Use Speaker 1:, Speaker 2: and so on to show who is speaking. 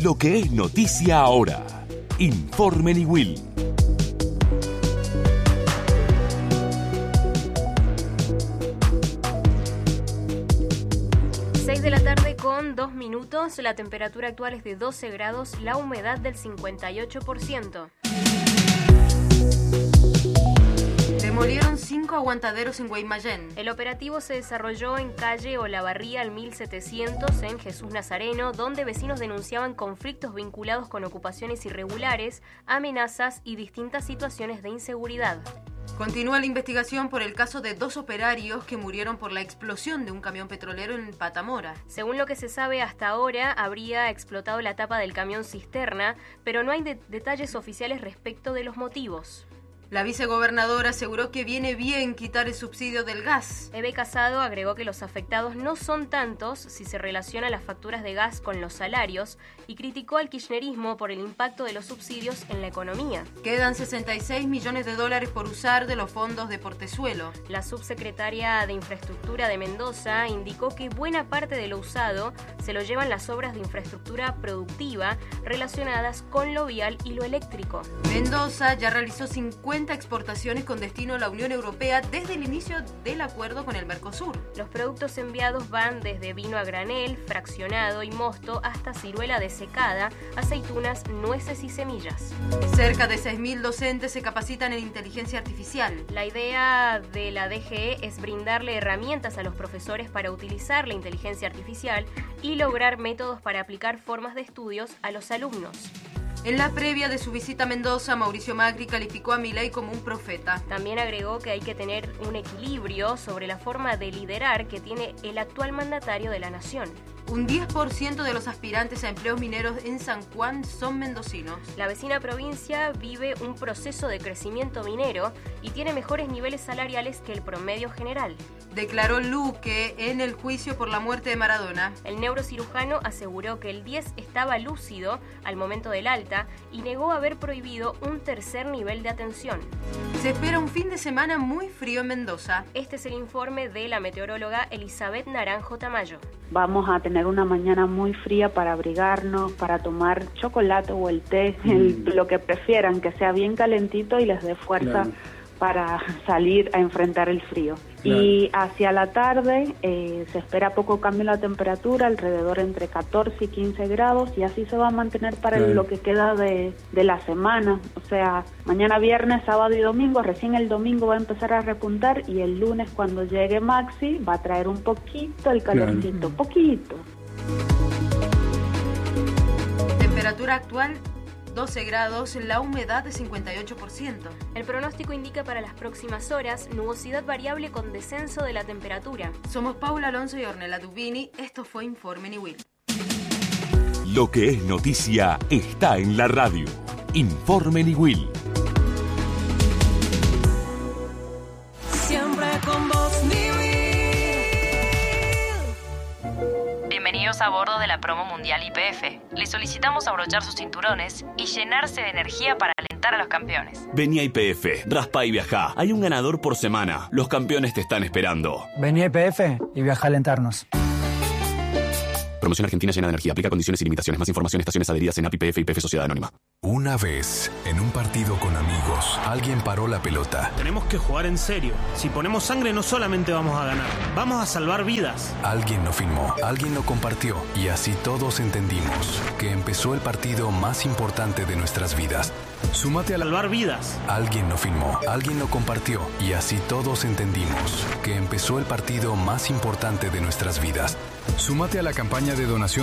Speaker 1: Lo que es noticia ahora. Informe Niwil.
Speaker 2: 6 de la tarde con 2 minutos. La temperatura actual es de 12 grados, la humedad del 58%.
Speaker 3: Demolieron 5 aguantaderos en Guaymallén.
Speaker 2: El operativo se desarrolló en calle Olavarría al 1700 en Jesús Nazareno, donde vecinos denunciaban conflictos vinculados con ocupaciones irregulares, amenazas y distintas situaciones de inseguridad.
Speaker 3: Continúa la investigación por el caso de 2 operarios que murieron por la explosión de un camión petrolero en Patamora.
Speaker 2: Según lo que se sabe hasta ahora, habría explotado la tapa del camión cisterna, pero no hay detalles oficiales respecto de los motivos.
Speaker 3: La vicegobernadora aseguró que viene bien quitar el subsidio del gas.
Speaker 2: Eve Casado agregó que los afectados no son tantos si se relaciona las facturas de gas con los salarios y criticó al kirchnerismo por el impacto de los subsidios en la economía.
Speaker 3: Quedan $66 millones por usar de los fondos de Portezuelo.
Speaker 2: La subsecretaria de Infraestructura de Mendoza indicó que buena parte de lo usado se lo llevan las obras de infraestructura productiva relacionadas con lo vial y lo eléctrico.
Speaker 3: Mendoza ya realizó 50 exportaciones con destino a la Unión Europea desde el inicio del acuerdo con el Mercosur.
Speaker 2: Los productos enviados van desde vino a granel, fraccionado y mosto hasta ciruela desecada, aceitunas, nueces y semillas.
Speaker 3: Cerca de 6.000 docentes se capacitan en inteligencia artificial.
Speaker 2: La idea de la DGE es brindarle herramientas a los profesores para utilizar la inteligencia artificial y lograr métodos para aplicar formas de estudios a los alumnos.
Speaker 3: En la previa de su visita a Mendoza, Mauricio Macri calificó a Milei como un profeta.
Speaker 2: También agregó que hay que tener un equilibrio sobre la forma de liderar que tiene el actual mandatario de la nación.
Speaker 3: Un 10% de los aspirantes a empleos mineros en San Juan son mendocinos.
Speaker 2: La vecina provincia vive un proceso de crecimiento minero y tiene mejores niveles salariales que el promedio general.
Speaker 3: Declaró Luque en el juicio por la muerte de Maradona.
Speaker 2: El neurocirujano aseguró que el 10 estaba lúcido al momento del alta y negó haber prohibido un tercer nivel de atención.
Speaker 3: Se espera un fin de semana muy frío en Mendoza.
Speaker 2: Este es el informe de la meteoróloga Elizabeth Naranjo Tamayo.
Speaker 4: Vamos a tener una mañana muy fría para abrigarnos, para tomar chocolate o el té, lo que prefieran, que sea bien calentito y les dé fuerza para salir a enfrentar el frío. Y hacia la tarde se espera poco cambio en la temperatura, alrededor entre 14 y 15 grados, y así se va a mantener para lo que queda de la semana. O sea, mañana viernes, sábado y domingo, recién el domingo va a empezar a repuntar, y el lunes cuando llegue Maxi va a traer un poquito el calorcito, poquito.
Speaker 3: Temperatura actual 12 grados, la humedad de 58%.
Speaker 2: El pronóstico indica para las próximas horas nubosidad variable con descenso de la temperatura.
Speaker 3: Somos Paula Alonso y Ornella Dubini. Esto fue Informe Niwil.
Speaker 1: Lo que es noticia está en la radio. Informe Niwil.
Speaker 5: Siempre con vos, Niwil.
Speaker 6: Bienvenidos a bordo de la promo mundial YPF. Les solicitamos abrochar sus cinturones y llenarse de energía para alentar a los campeones.
Speaker 7: Vení a YPF, raspa y viajá. Hay un ganador por semana. Los campeones te están esperando.
Speaker 8: Vení a YPF y viajá a alentarnos.
Speaker 7: Promoción Argentina llena de energía. Aplica condiciones y limitaciones. Más información, estaciones adheridas en API, YPF y YPF Sociedad Anónima.
Speaker 9: Una vez, en un partido con amigos, alguien paró la pelota.
Speaker 10: Tenemos que jugar en serio. Si ponemos sangre no solamente vamos a ganar, vamos a salvar vidas.
Speaker 9: Alguien lo filmó, alguien lo compartió, y así todos entendimos que empezó el partido más importante de nuestras vidas.
Speaker 10: Súmate a salvar vidas.
Speaker 9: Alguien lo filmó, alguien lo compartió, y así todos entendimos que empezó el partido más importante de nuestras vidas. Súmate a la campaña de donación